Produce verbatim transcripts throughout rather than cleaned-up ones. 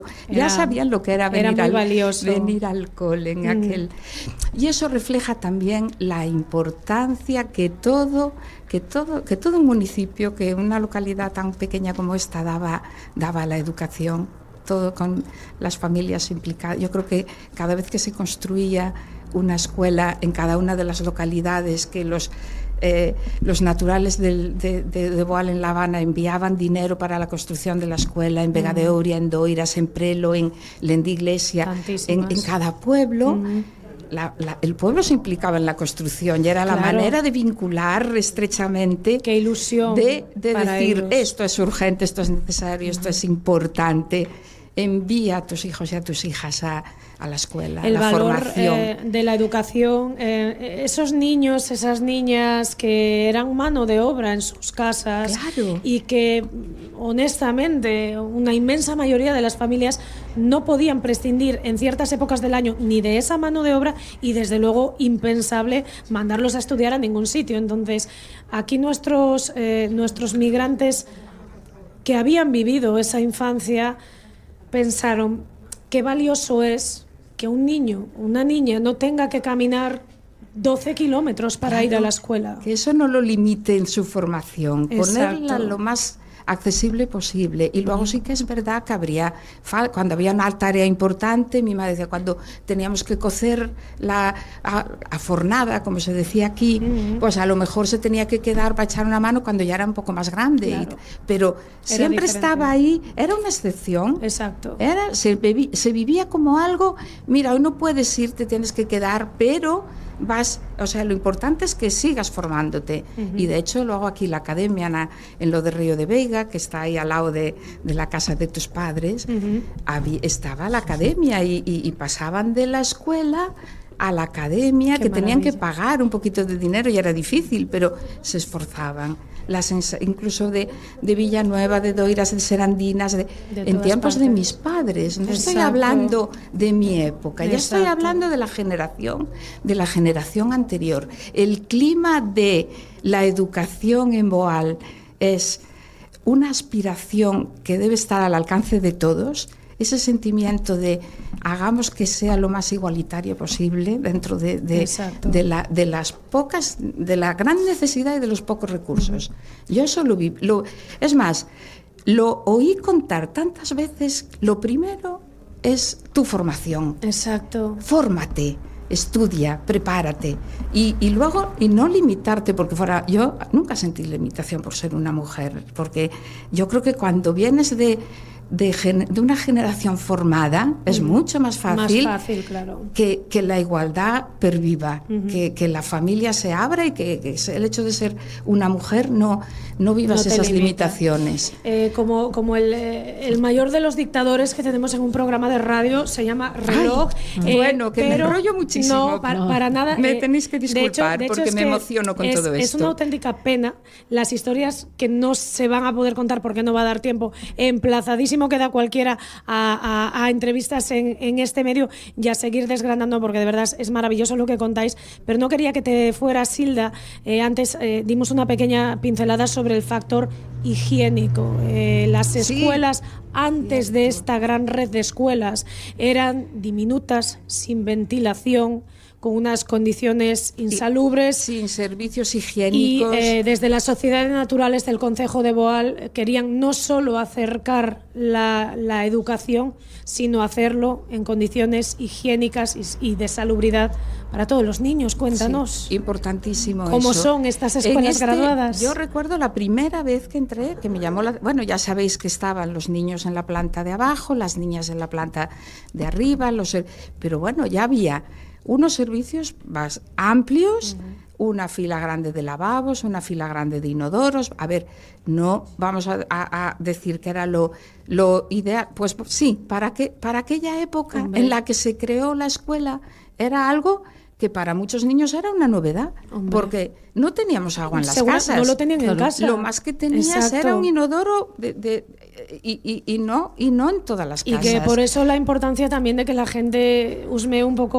ya sabían lo que era venir, era al, venir al cole en mm. aquel. Y eso refleja también la importancia que todo, que todo, que todo un municipio, que una localidad tan pequeña como esta daba, daba a la educación, todo con las familias implicadas. Yo creo que cada vez que se construía una escuela en cada una de las localidades, que los Eh, los naturales de, de, de, de Boal en La Habana enviaban dinero para la construcción de la escuela, en Vega de Ouria, en Doiras, en Prelo, en Lendí Iglesia, en, en cada pueblo. Mm. La, la, el pueblo se implicaba en la construcción y era la claro. manera de vincular estrechamente. Qué ilusión. De, de decir, ellos. Esto es urgente, esto es necesario, mm. esto es importante. Envía a tus hijos y a tus hijas a, a la escuela, el a la valor, formación. Eh, de la educación, eh, esos niños, esas niñas que eran mano de obra en sus casas claro. y que honestamente una inmensa mayoría de las familias no podían prescindir en ciertas épocas del año ni de esa mano de obra y desde luego impensable mandarlos a estudiar a ningún sitio. Entonces aquí nuestros, eh, nuestros migrantes que habían vivido esa infancia pensaron qué valioso es que un niño, una niña no tenga que caminar doce kilómetros para claro, ir a la escuela. Que eso no lo limite en su formación, Exacto. ponerla lo más accesible posible. Y luego sí que es verdad que habría, cuando había una tarea importante, mi madre decía, cuando teníamos que cocer la a, a fornada, como se decía aquí, uh-huh. pues a lo mejor se tenía que quedar para echar una mano cuando ya era un poco más grande. Claro. Pero era siempre diferente. Estaba ahí, era una excepción. Exacto. Era, se, bebi, se vivía como algo, mira, hoy no puedes ir, te tienes que quedar, pero vas, o sea, lo importante es que sigas formándote. Uh-huh. Y de hecho lo hago aquí en la academia, en, en lo de Río de Veiga, que está ahí al lado de, de la casa de tus padres. Uh-huh. Había, estaba la academia y, y, y pasaban de la escuela a la academia, Qué que maravilla. Tenían que pagar un poquito de dinero y era difícil, pero se esforzaban. Las, incluso de, de Villanueva, de Doiras, de Serandinas, de, de en tiempos partes. De mis padres. No Exacto. Estoy hablando de mi época, Exacto. ya estoy hablando de la generación, de la generación anterior. El clima de la educación en Boal es una aspiración que debe estar al alcance de todos. Ese sentimiento de hagamos que sea lo más igualitario posible dentro de, de, de, la, de las pocas, de la gran necesidad y de los pocos recursos. Uh-huh. Yo eso lo vi. Lo, es más, lo oí contar tantas veces. Lo primero es tu formación. Exacto. Fórmate, estudia, prepárate. Y, y luego, y no limitarte, porque fuera. Yo nunca sentí limitación por ser una mujer, porque yo creo que cuando vienes de. De, gen, de una generación formada es uh-huh. mucho más fácil, más fácil claro. que, que la igualdad perviva, uh-huh. que, que la familia se abra y que, que el hecho de ser una mujer no, no vivas no esas limita. Limitaciones. Eh, como como el, el mayor de los dictadores que tenemos en un programa de radio se llama Reloj. Ay, eh, bueno, que pero me enrollo muchísimo. No, para, no. para nada. Me eh, tenéis que disculpar de hecho, de hecho porque es me emociono con es, todo esto. Es una auténtica pena. Las historias que no se van a poder contar porque no va a dar tiempo, emplazadísimo queda cualquiera a, a, a entrevistas en, en este medio y a seguir desgranando porque de verdad es maravilloso lo que contáis, pero no quería que te fueras, Hilda. Eh, antes eh, dimos una pequeña pincelada sobre el factor higiénico. Eh, las escuelas sí. antes de esta gran red de escuelas eran diminutas, sin ventilación, con unas condiciones insalubres. Sin servicios higiénicos. Y eh, desde las sociedades naturales del Concejo de Boal querían no solo acercar la, la educación, sino hacerlo en condiciones higiénicas y, y de salubridad para todos los niños. Cuéntanos. Sí, importantísimo ¿Cómo eso. son estas escuelas este, graduadas? Yo recuerdo la primera vez que entré, que me llamó la... Bueno, ya sabéis que estaban los niños en la planta de abajo, las niñas en la planta de arriba, los, pero bueno, ya había unos servicios más amplios, uh-huh. una fila grande de lavabos, una fila grande de inodoros. A ver, no vamos a, a, a decir que era lo, lo ideal. Pues sí, para, que, para aquella época Hombre. En la que se creó la escuela era algo que para muchos niños era una novedad, Hombre. Porque no teníamos agua en las Seguro, casas. No lo tenían claro. en casa. Lo más que tenías Exacto. era un inodoro de, de, y, y, y, no, y no en todas las casas. Y que por eso la importancia también de que la gente usme un poco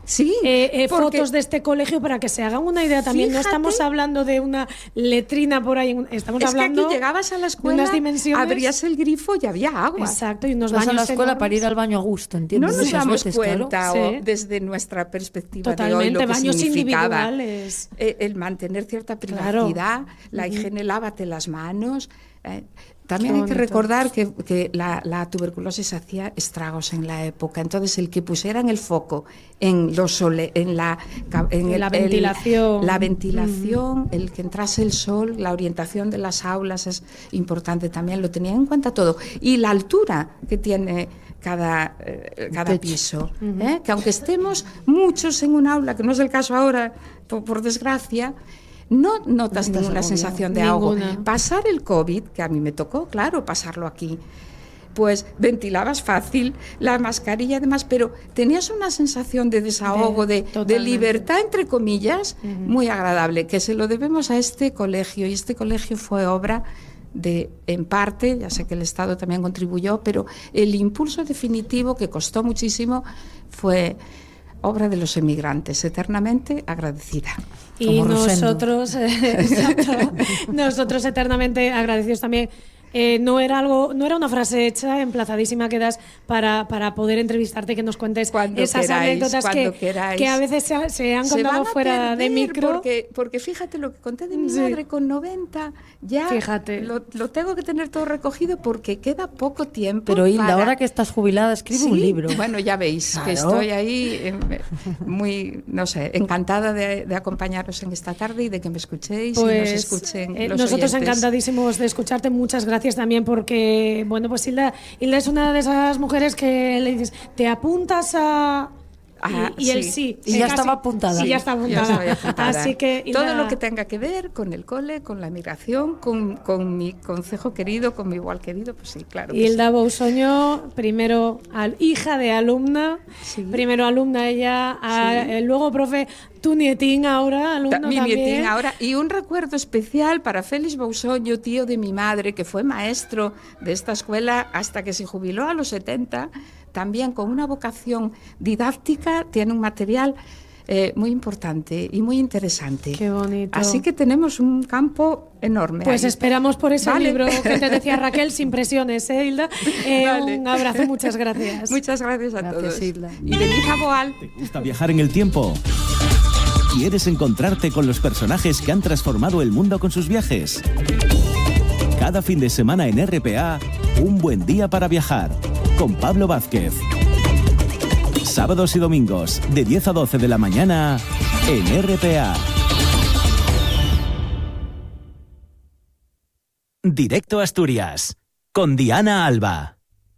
Sí, eh, eh, porque, fotos de este colegio para que se hagan una idea también. Fíjate, no estamos hablando de una letrina por ahí, estamos es hablando que aquí llegabas a la escuela, de unas dimensiones. abrías el grifo y había agua. Exacto, y unos Vas baños a la escuela enormes. para ir al baño a gusto, ¿entiendes? No nos Muchas damos veces, cuenta claro. o Sí. desde nuestra perspectiva Totalmente, de hoy lo que baños significaba individuales. eh, el mantener cierta privacidad, claro. La higiene, uh-huh. Lávate las manos. Eh, también hay que recordar que, que la, la tuberculosis hacía estragos en la época, entonces el que pusieran el foco en los sole, en la en el, la ventilación, el, la ventilación, uh-huh. El que entrase el sol, la orientación de las aulas es importante también, lo tenían en cuenta todo, y la altura que tiene cada, eh, cada piso, uh-huh. ¿eh? Que aunque estemos muchos en un aula, que no es el caso ahora, por, por desgracia, no notas no ninguna sensación de ahogo. Ninguna. Pasar el COVID, que a mí me tocó, claro, pasarlo aquí, pues ventilabas fácil, la mascarilla además, pero tenías una sensación de desahogo, de, de, de libertad, entre comillas, uh-huh. Muy agradable, que se lo debemos a este colegio, y este colegio fue obra de, en parte, ya sé que el Estado también contribuyó, pero el impulso definitivo, que costó muchísimo, fue obra de los emigrantes, eternamente agradecida. Y nosotros, eh, exacto, nosotros eternamente agradecidos también. Eh, no era algo, no era una frase hecha, emplazadísima que das para, para poder entrevistarte, que nos cuentes cuando esas queráis, anécdotas que, que a veces se, se han contado se fuera de micro. Porque, porque fíjate lo que conté de mi sí. madre con noventa, ya fíjate. Lo, lo tengo que tener todo recogido porque queda poco tiempo. Pero Hilda, para... ahora que estás jubilada, escribe sí, un libro. Bueno, ya veis claro. Que estoy ahí eh, muy, no sé, encantada de, de acompañaros en esta tarde y de que me escuchéis pues, y nos escuchen eh, los nosotros oyentes. Encantadísimos de escucharte, muchas gracias también porque, bueno, pues Hilda, Hilda es una de esas mujeres que le dices, te apuntas a... Ah, y, y sí. él sí. Y ya estaba apuntada. Sí, ya está apuntada. apuntada. Así que, todo la... lo que tenga que ver con el cole, con la migración, con, con mi concejo querido, con mi igual querido, pues sí, claro. Hilda sí. Bousoño, primero al, hija de alumna, sí. primero alumna ella, a, sí. eh, luego profe, tu nietín ahora, alumno mi también. nietín ahora, y un recuerdo especial para Félix Bousoño, tío de mi madre, que fue maestro de esta escuela hasta que se jubiló a los setenta, también con una vocación didáctica, tiene un material eh, muy importante y muy interesante. Qué bonito. Así que tenemos un campo enorme. Pues ahí. Esperamos por ese vale. libro que te decía Raquel, sin presiones, ¿eh, Hilda? Eh, vale. Un abrazo, muchas gracias. Muchas gracias a gracias, todos. Hilda. Y venid a Boal. ¿Te gusta viajar en el tiempo? ¿Quieres encontrarte con los personajes que han transformado el mundo con sus viajes? Cada fin de semana en R P A, un buen día para viajar, con Pablo Vázquez. Sábados y domingos, de diez a doce de la mañana, en R P A. Directo a Asturias, con Diana Alba.